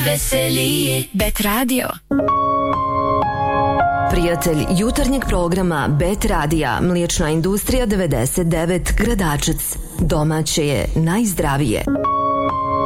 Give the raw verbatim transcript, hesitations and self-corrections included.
veselije. Bet radio. Prijatelj jutarnjeg programa Bet radija, Mliječna industrija devedeset devet Gradačac. Domaće je najzdravije.